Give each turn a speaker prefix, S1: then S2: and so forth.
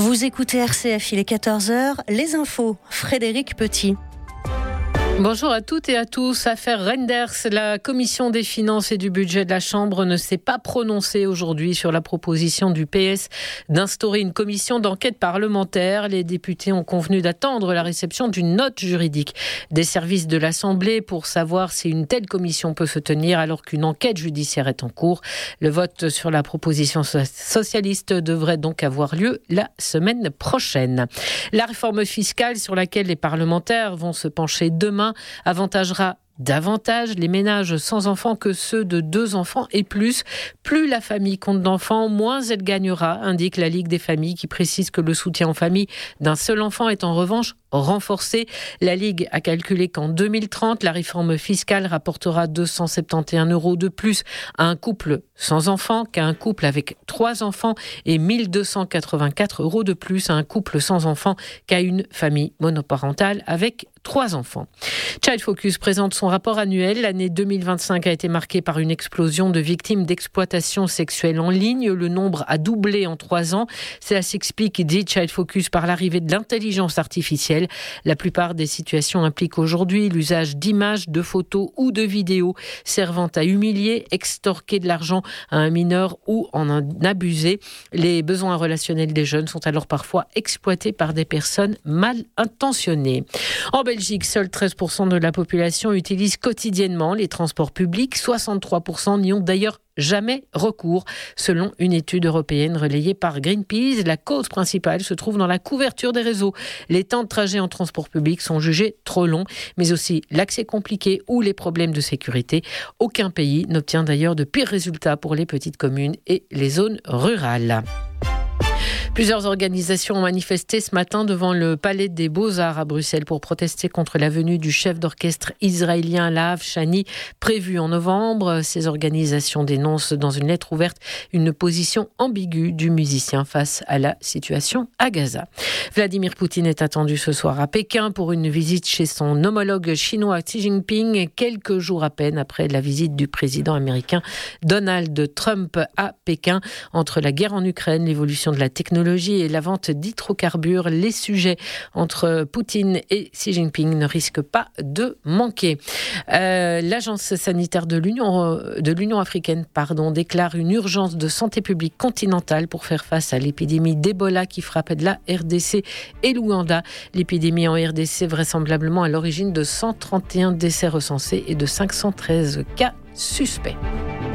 S1: Vous écoutez RCF, il est 14h, les infos, Frédéric Petit.
S2: Bonjour à toutes et à tous. Affaire Renders, la commission des finances et du budget de la Chambre ne s'est pas prononcée aujourd'hui sur la proposition du PS d'instaurer une commission d'enquête parlementaire. Les députés ont convenu d'attendre la réception d'une note juridique des services de l'Assemblée pour savoir si une telle commission peut se tenir alors qu'une enquête judiciaire est en cours. Le vote sur la proposition socialiste devrait donc avoir lieu la semaine prochaine. La réforme fiscale sur laquelle les parlementaires vont se pencher demain avantagera davantage les ménages sans enfants que ceux de 2 enfants et plus. Plus la famille compte d'enfants, moins elle gagnera, indique la Ligue des familles qui précise que le soutien aux familles d'un seul enfant est en revanche renforcé. La Ligue a calculé qu'en 2030, la réforme fiscale rapportera 271 € de plus à un couple sans enfants qu'à un couple avec 3 enfants et 1284 € de plus à un couple sans enfants qu'à une famille monoparentale avec 3 enfants. Child Focus présente son rapport annuel. L'année 2025 a été marquée par une explosion de victimes d'exploitation sexuelle en ligne. Le nombre a doublé en 3 ans. Cela s'explique, dit Child Focus, par l'arrivée de l'intelligence artificielle. La plupart des situations impliquent aujourd'hui l'usage d'images, de photos ou de vidéos servant à humilier, extorquer de l'argent à un mineur ou en abuser. Les besoins relationnels des jeunes sont alors parfois exploités par des personnes mal intentionnées. En Belgique, seuls 13% de la population utilise quotidiennement les transports publics. 63% n'y ont d'ailleurs jamais recours. Selon une étude européenne relayée par Greenpeace, la cause principale se trouve dans la couverture des réseaux. Les temps de trajet en transport public sont jugés trop longs, mais aussi l'accès compliqué ou les problèmes de sécurité. Aucun pays n'obtient d'ailleurs de pires résultats pour les petites communes et les zones rurales. Plusieurs organisations ont manifesté ce matin devant le Palais des Beaux-Arts à Bruxelles pour protester contre la venue du chef d'orchestre israélien Lahav Shani prévu en novembre. Ces organisations dénoncent dans une lettre ouverte une position ambiguë du musicien face à la situation à Gaza. Vladimir Poutine est attendu ce soir à Pékin pour une visite chez son homologue chinois Xi Jinping, quelques jours à peine après la visite du président américain Donald Trump à Pékin. Entre la guerre en Ukraine, l'évolution de la technologie et la vente d'hydrocarbures, les sujets entre Poutine et Xi Jinping ne risquent pas de manquer. L'agence sanitaire de l'Union africaine déclare une urgence de santé publique continentale pour faire face à l'épidémie d'Ebola qui frappe la RDC et l'Ouganda. L'épidémie en RDC vraisemblablement à l'origine de 131 décès recensés et de 513 cas suspects.